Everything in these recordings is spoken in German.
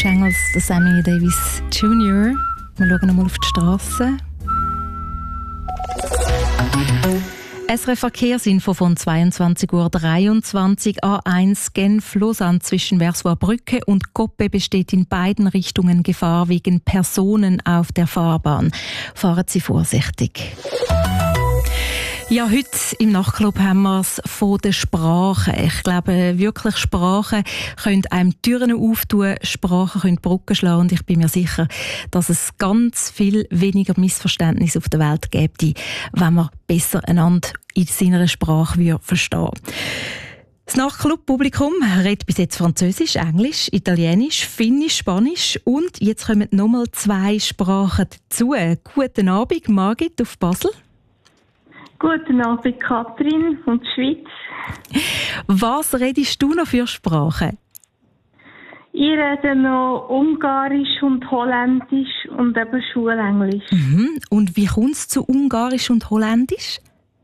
Jangles, der Sammy Davis Jr. Wir schauen einmal auf die Straße. SRF Verkehrsinfo von 22:23 Uhr. A1 Genf-Lausanne zwischen Versoix-Brücke und Coppe besteht in beiden Richtungen Gefahr wegen Personen auf der Fahrbahn. Fahren Sie vorsichtig. Ja, heute im Nachtclub haben wir es von der Sprache. Ich glaube, wirklich Sprachen können einem Türen auftun, Sprachen können Brücken schlagen und ich bin mir sicher, dass es ganz viel weniger Missverständnisse auf der Welt gäbe, wenn man besser einander in seiner Sprache verstehen würde. Das Nachtclub-Publikum redet bis jetzt Französisch, Englisch, Italienisch, Finnisch, Spanisch und jetzt kommen nochmal 2 Sprachen dazu. Guten Abend, Margit auf Basel. Guten Abend, Katrin von der Schweiz. Was redest du noch für Sprachen? Ich rede noch Ungarisch und Holländisch und eben Schulenglisch. Und wie kommt es zu Ungarisch und Holländisch?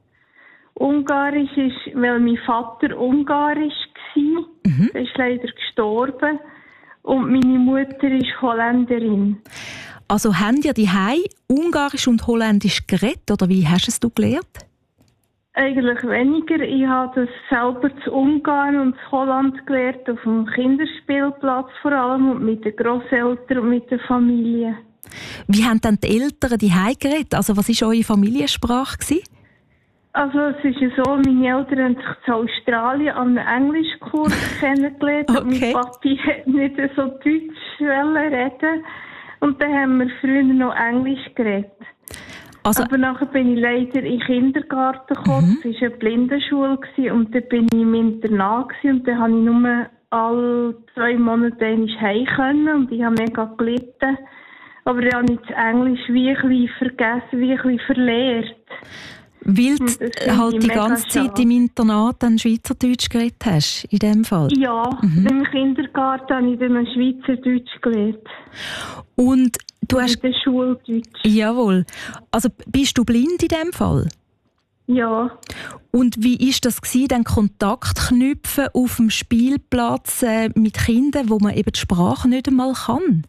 Ungarisch ist, weil mein Vater Ungarisch war. Er ist leider gestorben. Und meine Mutter ist Holländerin. Also haben ihr daheim Ungarisch und Holländisch geredet, oder wie hast du es gelernt? Eigentlich weniger. Ich habe das selber zu Ungarn und zu Holland gelernt, auf dem Kinderspielplatz vor allem und mit den Grosseltern und mit der Familie. Wie haben dann die Eltern daheim geredet? Also was war eure Familiensprache? Also es ist ja so, meine Eltern haben sich in Australien an einem Englischkurs kennengelernt. Okay. Und mein Papi hat nicht so Deutsch reden. Und dann haben wir früher noch Englisch geredet. Also, aber nachher bin ich leider in den Kindergarten gekommen. Es war eine Blindenschule und dann bin ich im Internat und dann konnte ich nur alle 2 Monate heim können und ich habe mega gelitten. Aber dann habe ich das Englisch wie ein bisschen vergessen, wie ein bisschen verlehrt. Weil du halt die ganze Zeit im Internat dann Schweizerdeutsch geredet hast, in dem Fall? Ja, im Kindergarten habe ich dann Schweizerdeutsch gelernt. Und du hast... In der Schuldeutsch. Jawohl. Also bist du blind in dem Fall? Ja. Und wie war das, dann Kontakt knüpfen auf dem Spielplatz mit Kindern, wo man eben die Sprache nicht einmal kann?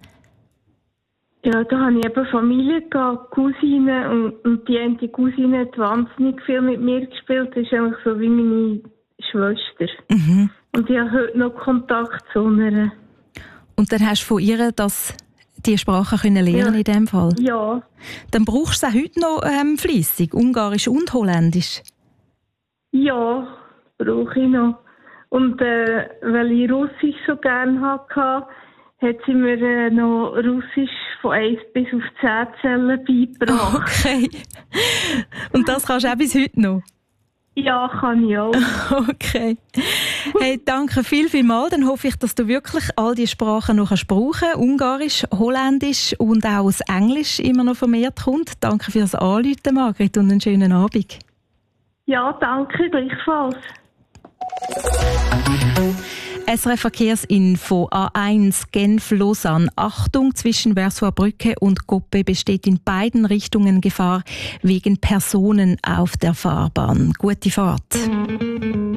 Ja, da habe ich eben Familie gehabt, Cousinen und die eine Cousine hat wahnsinnig viel mit mir gespielt. Das ist eigentlich so wie meine Schwester. Und ich habe heute noch Kontakt zu ihr. Und dann hast du von ihr die Sprache können lernen in dem Fall? Ja. Dann brauchst du es auch heute noch fleissig, Ungarisch und Holländisch? Ja, brauche ich noch. Und weil ich Russisch so gerne hatte, hat sie mir noch Russisch von 1 bis auf 10 Zellen beigebracht. Okay. Und das kannst du auch bis heute noch? Ja, kann ich auch. Okay. Hey, danke vielmals. Dann hoffe ich, dass du wirklich all die Sprachen noch brauchen kannst. Ungarisch, Holländisch und auch das Englisch immer noch vermehrt kommt. Danke fürs Anrufen, Margrit, und einen schönen Abend. Ja, danke, gleichfalls. SRF Verkehrsinfo A1 Genf-Lausanne. Achtung, zwischen Versoix-Brücke und Coppe besteht in beiden Richtungen Gefahr wegen Personen auf der Fahrbahn. Gute Fahrt.